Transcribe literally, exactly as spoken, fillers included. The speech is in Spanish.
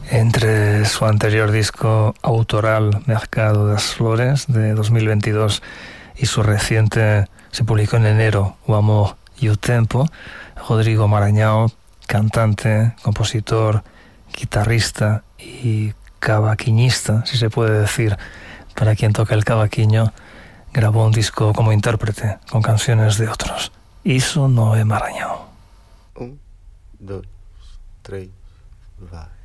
Entre su anterior disco autoral Mercado das Flores de dos mil veintidós y su reciente, se publicó en enero, O Amor y o Tempo, Rodrigo Maranhão, cantante, compositor, guitarrista y cavaquinista, si se puede decir, para quien toca el cavaquinho, grabó un disco como intérprete con canciones de otros. Isso não é Maranhão. Um, dois, três, vai.